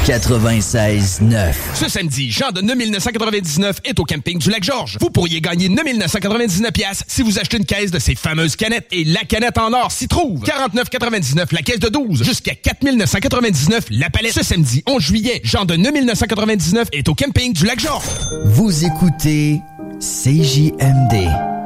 96.9. Ce samedi, Jean de 9,999 est au camping du Lac-Georges. Vous pourriez gagner 9,999 piastres si vous achetez une caisse de ces fameuses canettes. Et la canette en or s'y trouve. 49,99 la caisse de 12. Jusqu'à 4,999 la palette. Ce samedi 11 juillet, Jean de 9,999 est au camping du Lac-Georges. Vous écoutez CJMD